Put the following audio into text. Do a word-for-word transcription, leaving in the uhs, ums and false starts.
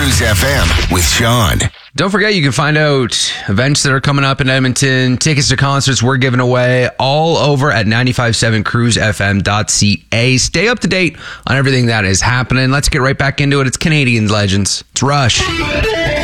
Cruise F M with Sean. Don't forget, you can find out events that are coming up in Edmonton, tickets to concerts we're giving away, all over at nine five seven cruise f m dot c a. Stay up to date on everything that is happening. Let's get right back into it. It's Canadian Legends. It's Rush.